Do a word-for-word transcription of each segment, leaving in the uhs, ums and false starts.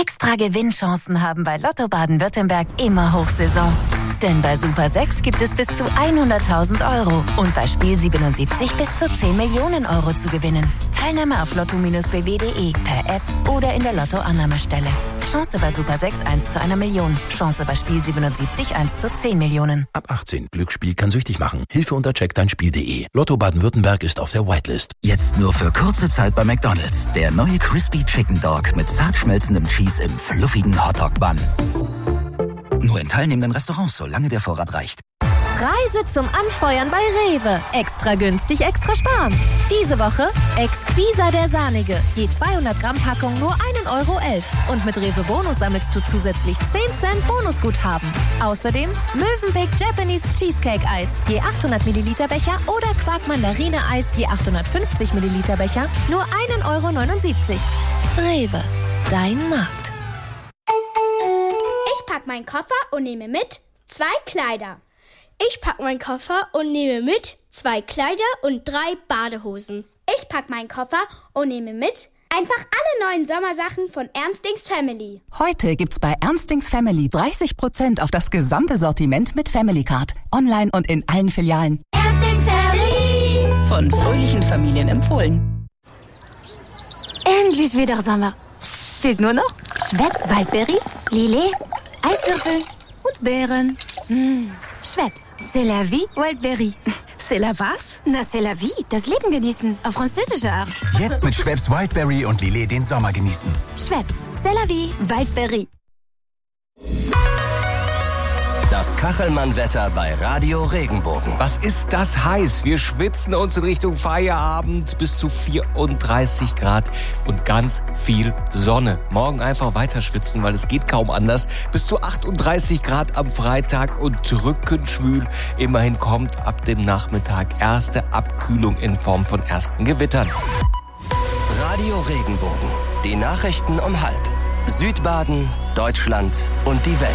Extra Gewinnchancen haben bei Lotto Baden-Württemberg immer Hochsaison. Denn bei Super sechs gibt es bis zu hunderttausend Euro und bei Spiel siebenundsiebzig bis zu zehn Millionen Euro zu gewinnen. Teilnahme auf lotto Bindestrich b w punkt d e, per App oder in der Lotto-Annahmestelle. Chance bei Super sechs eins zu einer Million. Chance bei Spiel siebenundsiebzig eins zu zehn Millionen. Ab achtzehn. Glücksspiel kann süchtig machen. Hilfe unter check dein spiel punkt de. Lotto Baden-Württemberg ist auf der Whitelist. Jetzt nur für kurze Zeit bei McDonald's. Der neue Crispy Chicken Dog mit zart schmelzendem Cheese im fluffigen Hotdog-Bun. Nur in teilnehmenden Restaurants, solange der Vorrat reicht. Reise zum Anfeuern bei Rewe. Extra günstig, extra sparen. Diese Woche Exquisa der Sahnige. Je zweihundert Gramm Packung nur ein Euro elf. Und mit Rewe Bonus sammelst du zusätzlich zehn Cent Bonusguthaben. Außerdem Mövenpick Japanese Cheesecake Eis. Je achthundert Milliliter Becher oder Quark Mandarine Eis. Je achthundertfünfzig Milliliter Becher. Nur ein Euro neunundsiebzig. Rewe. Dein Markt. Ich pack meinen Koffer und nehme mit zwei Kleider. Ich pack meinen Koffer und nehme mit zwei Kleider und drei Badehosen. Ich pack meinen Koffer und nehme mit einfach alle neuen Sommersachen von Ernstings Family. Heute gibt's bei Ernstings Family dreißig Prozent auf das gesamte Sortiment mit Family Card. Online und in allen Filialen. Ernstings Family. Von fröhlichen Familien empfohlen. Endlich wieder Sommer. Fehlt nur noch Schweppes Waldbeere, Lillet, Eiswürfel und Beeren. Mmh. Schweppes, c'est la vie, Wildberry. C'est la was? Na, c'est la vie, das Leben genießen, auf französische Art. Jetzt mit Schweppes Wildberry und Lillet den Sommer genießen. Schweppes, c'est la vie, Wildberry. Das Kachelmann-Wetter bei Radio Regenbogen. Was ist das heiß? Wir schwitzen uns in Richtung Feierabend, bis zu vierunddreißig Grad und ganz viel Sonne. Morgen einfach weiter schwitzen, weil es geht kaum anders. Bis zu achtunddreißig Grad am Freitag und drückenschwül. Immerhin kommt ab dem Nachmittag erste Abkühlung in Form von ersten Gewittern. Radio Regenbogen. Die Nachrichten um halb. Südbaden, Deutschland und die Welt.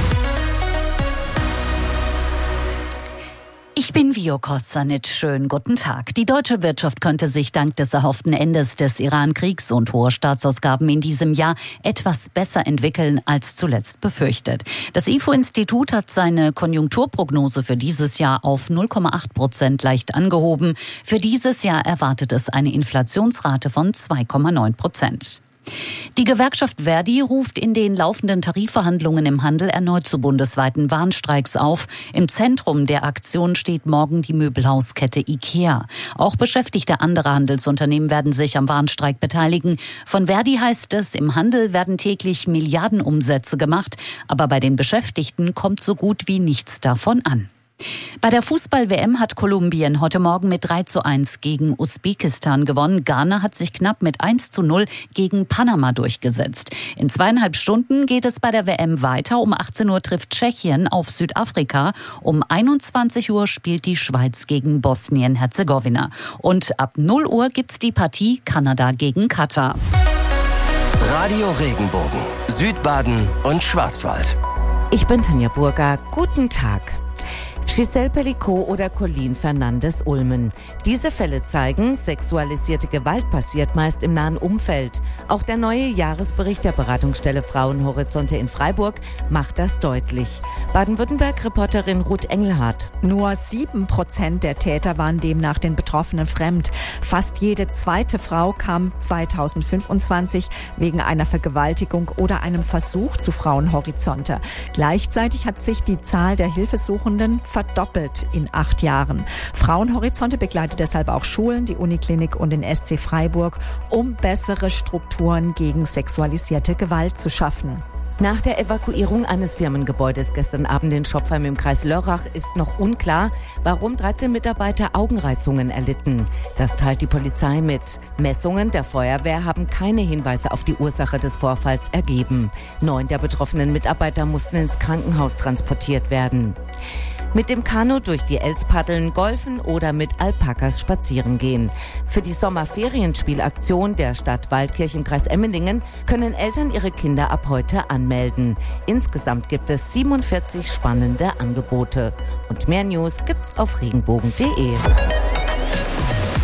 Ich bin Vio Kosanic. Schönen guten Tag. Die deutsche Wirtschaft könnte sich dank des erhofften Endes des Iran-Kriegs und hoher Staatsausgaben in diesem Jahr etwas besser entwickeln als zuletzt befürchtet. Das I F O-Institut hat seine Konjunkturprognose für dieses Jahr auf null Komma acht Prozent leicht angehoben. Für dieses Jahr erwartet es eine Inflationsrate von zwei Komma neun Prozent. Die Gewerkschaft Verdi ruft in den laufenden Tarifverhandlungen im Handel erneut zu bundesweiten Warnstreiks auf. Im Zentrum der Aktion steht morgen die Möbelhauskette IKEA. Auch Beschäftigte anderer Handelsunternehmen werden sich am Warnstreik beteiligen. Von Verdi heißt es, im Handel werden täglich Milliardenumsätze gemacht, aber bei den Beschäftigten kommt so gut wie nichts davon an. Bei der Fußball-W M hat Kolumbien heute Morgen mit drei zu eins gegen Usbekistan gewonnen. Ghana hat sich knapp mit eins zu null gegen Panama durchgesetzt. In zweieinhalb Stunden geht es bei der W M weiter. Um achtzehn Uhr trifft Tschechien auf Südafrika. Um einundzwanzig Uhr spielt die Schweiz gegen Bosnien-Herzegowina. Und ab null Uhr gibt's die Partie Kanada gegen Katar. Radio Regenbogen. Südbaden und Schwarzwald. Ich bin Tanja Burger. Guten Tag. Giselle Pellicot oder Colleen Fernandes-Ulmen. Diese Fälle zeigen, sexualisierte Gewalt passiert meist im nahen Umfeld. Auch der neue Jahresbericht der Beratungsstelle Frauenhorizonte in Freiburg macht das deutlich. Baden-Württemberg-Reporterin Ruth Engelhardt. Nur sieben Prozent der Täter waren demnach den Betroffenen fremd. Fast jede zweite Frau kam zweitausendfünfundzwanzig wegen einer Vergewaltigung oder einem Versuch zu Frauenhorizonte. Gleichzeitig hat sich die Zahl der Hilfesuchenden verdoppelt in acht Jahren. Frauenhorizonte begleitet deshalb auch Schulen, die Uniklinik und den S C Freiburg, um bessere Strukturen gegen sexualisierte Gewalt zu schaffen. Nach der Evakuierung eines Firmengebäudes gestern Abend in Schopfheim im Kreis Lörrach ist noch unklar, warum dreizehn Mitarbeiter Augenreizungen erlitten. Das teilt die Polizei mit. Messungen der Feuerwehr haben keine Hinweise auf die Ursache des Vorfalls ergeben. Neun der betroffenen Mitarbeiter mussten ins Krankenhaus transportiert werden. Mit dem Kanu durch die Elz paddeln, golfen oder mit Alpakas spazieren gehen. Für die Sommerferienspielaktion der Stadt Waldkirch im Kreis Emmendingen können Eltern ihre Kinder ab heute anmelden. Insgesamt gibt es siebenundvierzig spannende Angebote. Und mehr News gibt's auf regenbogen punkt de.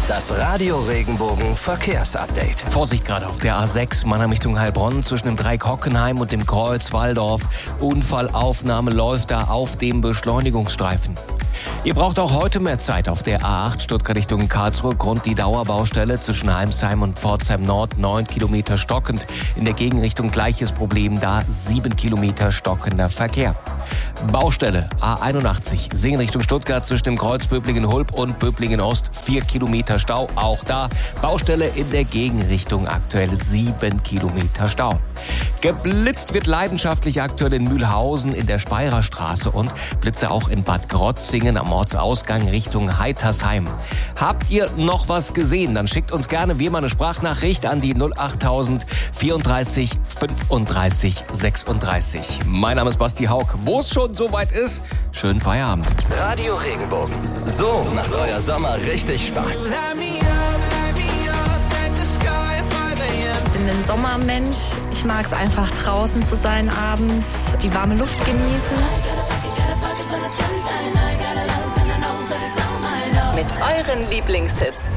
Das Radio Regenbogen Verkehrsupdate. Vorsicht gerade auf der A sechs, Mannheim Richtung Heilbronn, zwischen dem Dreieck Hockenheim und dem Kreuz Walldorf. Unfallaufnahme läuft da auf dem Beschleunigungsstreifen. Ihr braucht auch heute mehr Zeit auf der A acht Stuttgart Richtung Karlsruhe. Grund die Dauerbaustelle zwischen Heimsheim und Pforzheim Nord, neun Kilometer stockend. In der Gegenrichtung gleiches Problem, da sieben Kilometer stockender Verkehr. Baustelle A einundachtzig, Seen Richtung Stuttgart zwischen dem Kreuz Böblingen-Hulb und Böblingen-Ost, vier Kilometer Stau, auch da. Baustelle in der Gegenrichtung, aktuell sieben Kilometer Stau. Geblitzt wird leidenschaftlich aktuell in Mühlhausen in der Speyerer Straße und Blitze auch in Bad Krotzingen am Ortsausgang Richtung Heitersheim. Habt ihr noch was gesehen? Dann schickt uns gerne wie immer eine Sprachnachricht an die null achttausend vierunddreißig fünfunddreißig sechsunddreißig. Mein Name ist Basti Haug. Wo es schon soweit ist, schönen Feierabend. Radio Regenbogen. So macht euer Sommer richtig Spaß. Ich bin ein Sommermensch. Ich mag es einfach draußen zu sein abends, die warme Luft genießen. Mit euren Lieblingshits.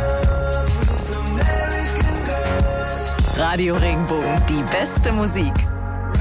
Radio Regenbogen, die beste Musik.